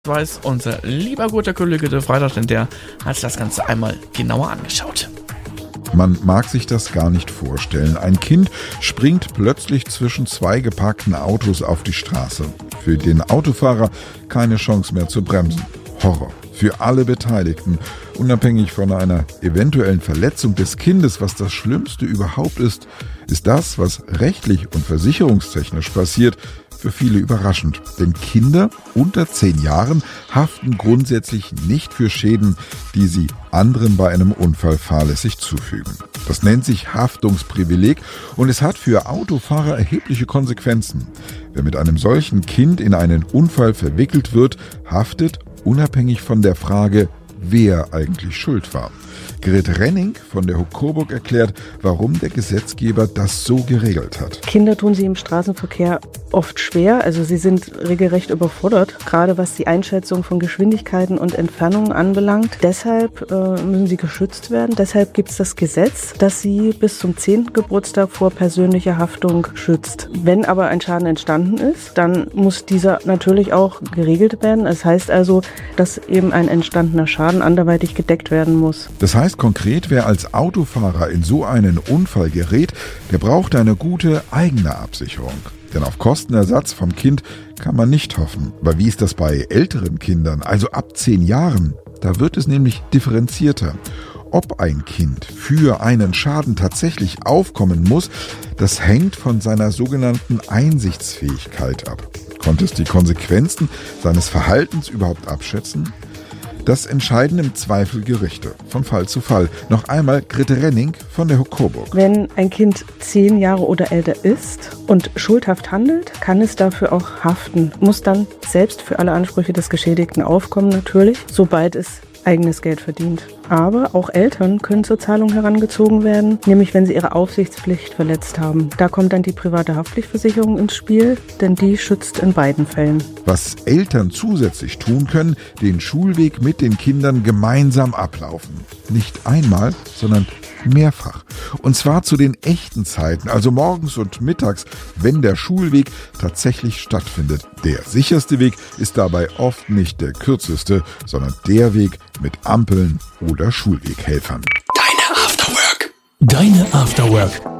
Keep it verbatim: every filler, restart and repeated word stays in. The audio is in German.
weiß unser lieber guter Kollege der Freitag, denn der hat sich das Ganze einmal genauer angeschaut. Man mag sich das gar nicht vorstellen. Ein Kind springt plötzlich zwischen zwei geparkten Autos auf die Straße. Für den Autofahrer keine Chance mehr zu bremsen. Horror. Für alle Beteiligten. Unabhängig von einer eventuellen Verletzung des Kindes, was das Schlimmste überhaupt ist, ist das, was rechtlich und versicherungstechnisch passiert, für viele überraschend. Denn Kinder unter zehn Jahren haften grundsätzlich nicht für Schäden, die sie anderen bei einem Unfall fahrlässig zufügen. Das nennt sich Haftungsprivileg und es hat für Autofahrer erhebliche Konsequenzen. Wer mit einem solchen Kind in einen Unfall verwickelt wird, haftet unabhängig von der Frage, wer eigentlich schuld war. Grit Renning von der Hook Coburg erklärt, warum der Gesetzgeber das so geregelt hat. Kinder tun sich im Straßenverkehr oft schwer, also sie sind regelrecht überfordert, gerade was die Einschätzung von Geschwindigkeiten und Entfernungen anbelangt. Deshalb äh, müssen sie geschützt werden. Deshalb gibt es das Gesetz, das sie bis zum zehnten Geburtstag vor persönlicher Haftung schützt. Wenn aber ein Schaden entstanden ist, dann muss dieser natürlich auch geregelt werden. Das heißt also, dass eben ein entstandener Schaden anderweitig gedeckt werden muss. Das heißt konkret, wer als Autofahrer in so einen Unfall gerät, der braucht eine gute eigene Absicherung. Denn auf Kostenersatz vom Kind kann man nicht hoffen. Aber wie ist das bei älteren Kindern, also ab zehn Jahren? Da wird es nämlich differenzierter. Ob ein Kind für einen Schaden tatsächlich aufkommen muss, das hängt von seiner sogenannten Einsichtsfähigkeit ab. Konnte es die Konsequenzen seines Verhaltens überhaupt abschätzen? Das entscheiden im Zweifel Gerichte, von Fall zu Fall. Noch einmal Grit Renning von der Hook Coburg. Wenn ein Kind zehn Jahre oder älter ist und schuldhaft handelt, kann es dafür auch haften. Muss dann selbst für alle Ansprüche des Geschädigten aufkommen natürlich, sobald es eigenes Geld verdient. Aber auch Eltern können zur Zahlung herangezogen werden, nämlich wenn sie ihre Aufsichtspflicht verletzt haben. Da kommt dann die private Haftpflichtversicherung ins Spiel, denn die schützt in beiden Fällen. Was Eltern zusätzlich tun können, den Schulweg mit den Kindern gemeinsam ablaufen. Nicht einmal, sondern mehrfach. Und zwar zu den echten Zeiten, also morgens und mittags, wenn der Schulweg tatsächlich stattfindet. Der sicherste Weg ist dabei oft nicht der kürzeste, sondern der Weg mit Ampeln oder Schulweghelfern. Deine Afterwork. Deine Afterwork.